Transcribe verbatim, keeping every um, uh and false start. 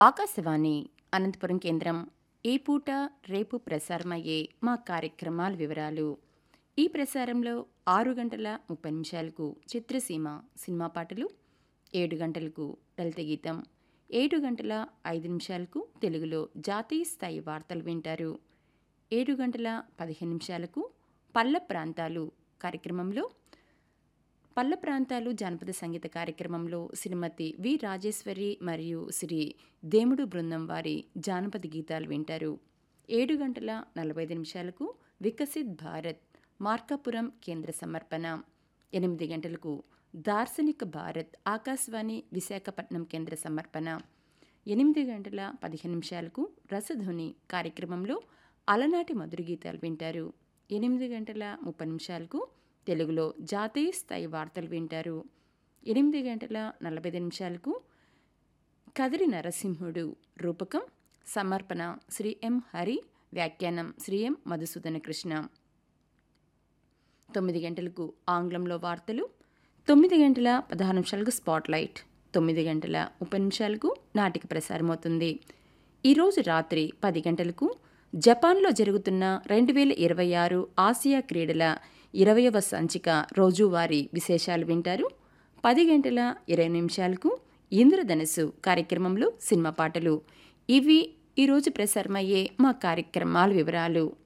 ఆకాశవాణి అనంతపురం కేంద్రం ఈ పూట రేపు ప్రసారమయ్యే మా కార్యక్రమాల వివరాలు. ఈ ప్రసారంలో ఆరు గంటల ముప్పై నిమిషాలకు చిత్రసీమ సినిమా పాటలు, ఏడు గంటలకు లలిత గీతం, ఏడు గంటల ఐదు నిమిషాలకు తెలుగులో జాతీయ స్థాయి వార్తలు వింటారు. ఏడు గంటల పదిహేను నిమిషాలకు పల్ల ప్రాంతాలు కార్యక్రమంలో పల్ల ప్రాంతాలు జానపద సంగీత కార్యక్రమంలో శ్రీమతి వి రాజేశ్వరి మరియు శ్రీ దేముడు బృందం వారి జానపద గీతాలు వింటారు. ఏడు గంటల నలభై ఐదు నిమిషాలకు వికసిత్ భారత్ మార్కాపురం కేంద్ర సమర్పణ. ఎనిమిది గంటలకు దార్శనిక భారత్ ఆకాశవాణి విశాఖపట్నం కేంద్ర సమర్పణ. ఎనిమిది గంటల పదిహేను నిమిషాలకు రసధ్వని కార్యక్రమంలో అలనాటి మధుర గీతాలు వింటారు. ఎనిమిది గంటల ముప్పై నిమిషాలకు తెలుగులో జాతీయ స్థాయి వార్తలు వింటారు. ఎనిమిది గంటల నలభై ఐదు నిమిషాలకు కదిరి నరసింహుడు రూపకం, సమర్పణ శ్రీ ఎం హరి, వ్యాఖ్యానం శ్రీ ఎం మధుసూదన కృష్ణ. తొమ్మిది గంటలకు ఆంగ్లంలో వార్తలు, తొమ్మిది గంటల పదహారు నిమిషాలకు స్పాట్లైట్, తొమ్మిది గంటల ముప్పై నిమిషాలకు నాటిక ప్రసారమవుతుంది. ఈరోజు రాత్రి పది గంటలకు జపాన్లో జరుగుతున్న రెండు వేల ఇరవై ఆరు ఆసియా క్రీడల ఇరవయవ సంచిక రోజువారీ విశేషాలు వింటారు. పది గంటల ఇరవై నిమిషాలకు ఇంద్రధనుస్సు కార్యక్రమంలో సినిమా పాటలు. ఇవి ఈరోజు ప్రసారమయ్యే మా కార్యక్రమాల వివరాలు.